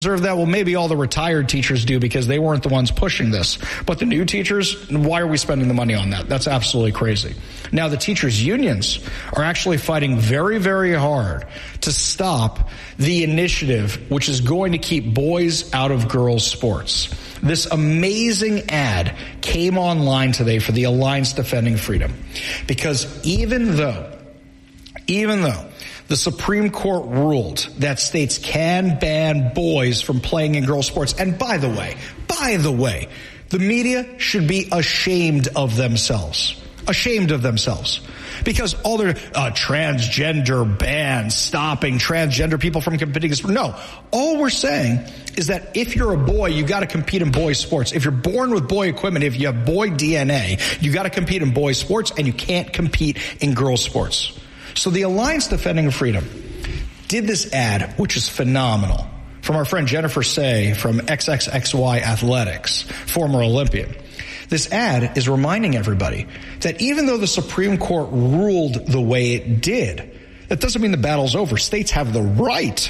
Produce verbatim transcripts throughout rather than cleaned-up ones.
Observe that, well, maybe all the retired teachers do because they weren't the ones pushing this. But the new teachers, why are we spending the money on that? That's absolutely crazy. Now, the teachers' unions are actually fighting very, very hard to stop the initiative which is going to keep boys out of girls' sports. This amazing ad came online today for the Alliance Defending Freedom because even though, even though the Supreme Court ruled that states can ban boys from playing in girls' sports. And by the way, by the way, the media should be ashamed of themselves. Ashamed of themselves. Because all their uh, transgender bans, stopping transgender people from competing in sports. No, all we're saying is that if you're a boy, you got to compete in boys' sports. If you're born with boy equipment, if you have boy D N A, you got to compete in boys' sports, and you can't compete in girls' sports. So the Alliance Defending Freedom did this ad, which is phenomenal, from our friend Jennifer Say from X X X Y Athletics, former Olympian. This ad is reminding everybody that even though the Supreme Court ruled the way it did, that doesn't mean the battle's over. States have the right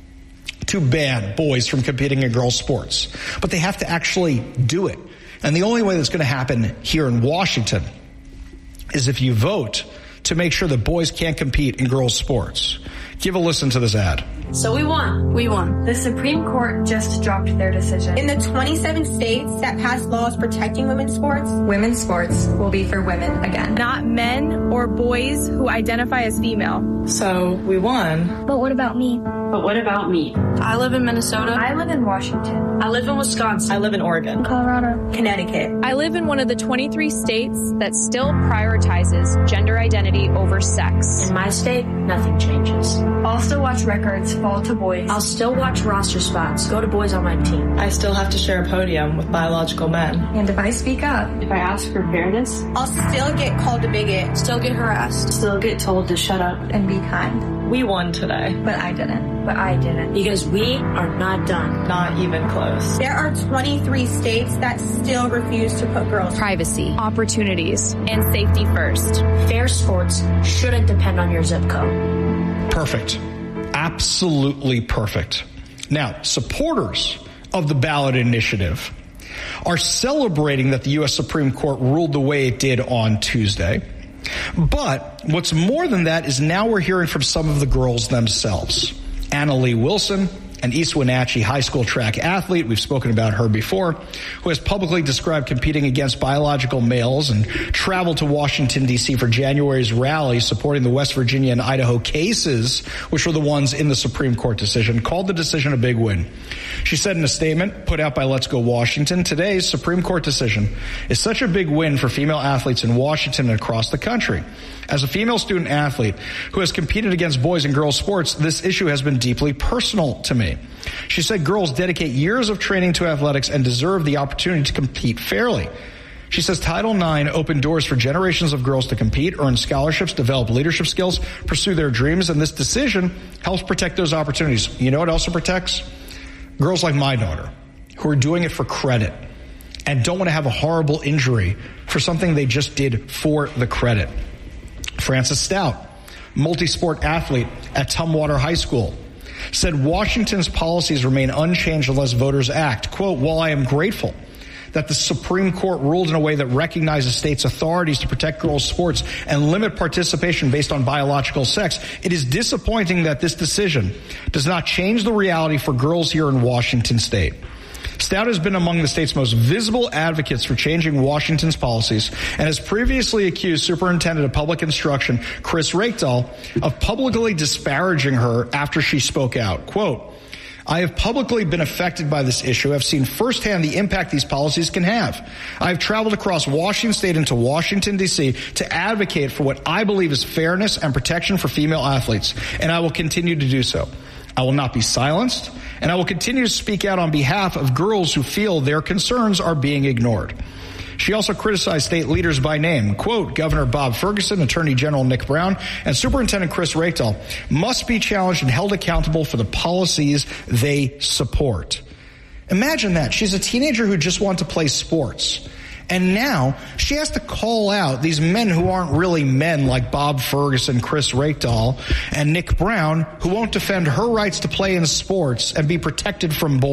to ban boys from competing in girls' sports, but they have to actually do it. And the only way that's going to happen here in Washington is if you vote to make sure that boys can't compete in girls' sports. Give a listen to this ad. So we won. We won. The Supreme Court just dropped their decision. In the twenty-seven states that passed laws protecting women's sports, women's sports will be for women again. Not men or boys who identify as female. So we won. But what about me? But what about me? I live in Minnesota. I live in Washington. I live in Wisconsin. I live in Oregon. Colorado. Connecticut. I live in one of the twenty-three states that still prioritizes gender identity over sex. In my state, nothing changes. I'll still watch records fall to boys. I'll still watch roster spots go to boys on my team. I still have to share a podium with biological men. And if I speak up, if I ask for fairness, I'll still get called a bigot. Still get harassed. Still get told to shut up. And be kind. We won today. But I didn't. But I didn't. Because we are not done. Not even close. There are twenty-three states that still refuse to put girls' privacy, opportunities, and safety first. Fair sports shouldn't depend on your zip code. Perfect. Absolutely perfect. Now, supporters of the ballot initiative are celebrating that the U S Supreme Court ruled the way it did on Tuesday. But what's more than that is now we're hearing from some of the girls themselves. Anna Lee Wilson, an East Wenatchee high school track athlete, we've spoken about her before, who has publicly described competing against biological males and traveled to Washington, D C for January's rally supporting the West Virginia and Idaho cases, which were the ones in the Supreme Court decision, called the decision a big win. She said in a statement put out by Let's Go Washington, today's Supreme Court decision is such a big win for female athletes in Washington and across the country. As a female student athlete who has competed against boys and girls sports, this issue has been deeply personal to me. She said girls dedicate years of training to athletics and deserve the opportunity to compete fairly. She says Title nine opened doors for generations of girls to compete, earn scholarships, develop leadership skills, pursue their dreams, and this decision helps protect those opportunities. You know what also protects? Girls like my daughter, who are doing it for credit and don't want to have a horrible injury for something they just did for the credit. Frances Stout, multi-sport athlete at Tumwater High School, said Washington's policies remain unchanged unless voters act. Quote, while I am grateful that the Supreme Court ruled in a way that recognizes states' authorities to protect girls' sports and limit participation based on biological sex, it is disappointing that this decision does not change the reality for girls here in Washington state. Stout has been among the state's most visible advocates for changing Washington's policies and has previously accused Superintendent of Public Instruction Chris Rakedahl of publicly disparaging her after she spoke out. Quote, I have publicly been affected by this issue. I've seen firsthand the impact these policies can have. I've traveled across Washington state into Washington, D C to advocate for what I believe is fairness and protection for female athletes, and I will continue to do so. I will not be silenced, and I will continue to speak out on behalf of girls who feel their concerns are being ignored. She also criticized state leaders by name. Quote, Governor Bob Ferguson, Attorney General Nick Brown, and Superintendent Chris Rakedahl must be challenged and held accountable for the policies they support. Imagine that. She's a teenager who just wants to play sports. And now she has to call out these men who aren't really men, like Bob Ferguson, Chris Rakedal, and Nick Brown, who won't defend her rights to play in sports and be protected from boys.